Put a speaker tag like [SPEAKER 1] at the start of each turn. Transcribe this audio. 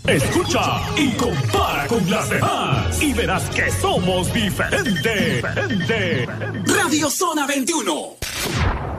[SPEAKER 1] Escucha y compara con las demás y verás que somos diferentes. Radio Zona 21.